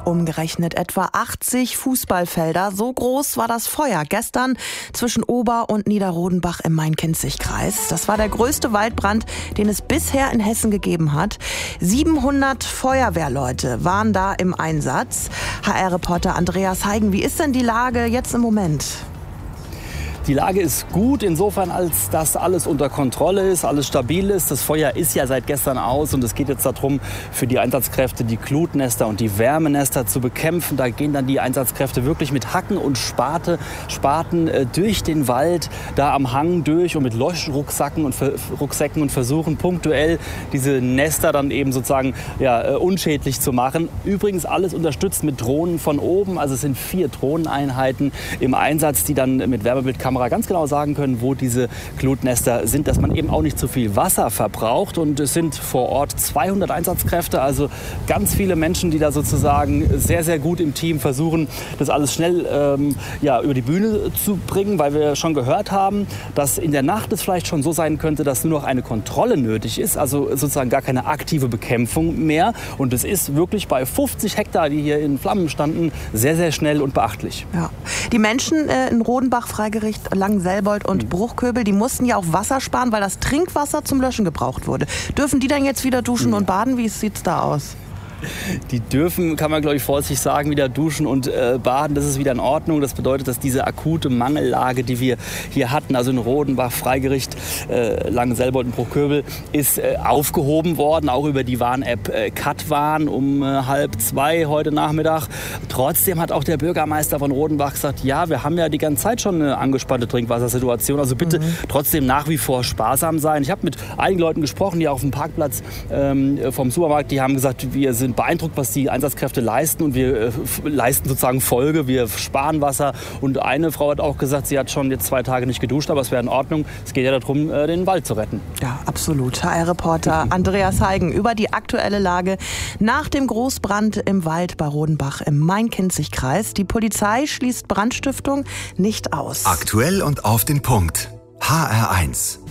Umgerechnet etwa 80 Fußballfelder. So groß war das Feuer gestern zwischen Ober- und Niederrodenbach im Main-Kinzig-Kreis. Das war der größte Waldbrand, den es bisher in Hessen gegeben hat. 700 Feuerwehrleute waren da im Einsatz. HR-Reporter Andreas Heigen, wie ist denn die Lage jetzt im Moment? Die Lage ist gut, insofern, als dass alles unter Kontrolle ist, alles stabil ist. Das Feuer ist ja seit gestern aus und es geht jetzt darum, für die Einsatzkräfte die Glutnester und die Wärmenester zu bekämpfen. Da gehen dann die Einsatzkräfte wirklich mit Hacken und Spaten durch den Wald, da am Hang durch und mit Leuchtrucksäcken und versuchen punktuell diese Nester dann eben sozusagen unschädlich zu machen. Übrigens alles unterstützt mit Drohnen von oben. Also es sind 4 Drohneneinheiten im Einsatz, die dann mit Wärmebildkamera ganz genau sagen können, wo diese Glutnester sind, dass man eben auch nicht zu viel Wasser verbraucht. Und es sind vor Ort 200 Einsatzkräfte, also ganz viele Menschen, die da sozusagen sehr, sehr gut im Team versuchen, das alles schnell über die Bühne zu bringen, weil wir schon gehört haben, dass in der Nacht es vielleicht schon so sein könnte, dass nur noch eine Kontrolle nötig ist, also sozusagen gar keine aktive Bekämpfung mehr. Und es ist wirklich bei 50 Hektar, die hier in Flammen standen, sehr, sehr schnell und beachtlich. Ja. Die Menschen in Rodenbach, Freigericht, Langenselbold und Bruchköbel, die mussten ja auch Wasser sparen, weil das Trinkwasser zum Löschen gebraucht wurde. Dürfen die dann jetzt wieder duschen und baden? Wie sieht's da aus? Die dürfen, kann man glaube ich vorsichtig sagen, wieder duschen und baden. Das ist wieder in Ordnung. Das bedeutet, dass diese akute Mangellage, die wir hier hatten, also in Rodenbach, Freigericht, Langenselbold und Bruchköbel, ist aufgehoben worden, auch über die Warn-App Katwarn um 1:30 heute Nachmittag. Trotzdem hat auch der Bürgermeister von Rodenbach gesagt, ja, wir haben ja die ganze Zeit schon eine angespannte Trinkwassersituation. Also bitte trotzdem nach wie vor sparsam sein. Ich habe mit einigen Leuten gesprochen, die auf dem Parkplatz vom Supermarkt, die haben gesagt, wir sind beeindruckt, was die Einsatzkräfte leisten und wir leisten sozusagen Folge, wir sparen Wasser. Und eine Frau hat auch gesagt, sie hat schon jetzt 2 Tage nicht geduscht, aber es wäre in Ordnung. Es geht ja darum, den Wald zu retten. Ja, absolut. HR-Reporter Andreas Heigen über die aktuelle Lage nach dem Großbrand im Wald bei Rodenbach im Main-Kinzig-Kreis. Die Polizei schließt Brandstiftung nicht aus. Aktuell und auf den Punkt. HR1.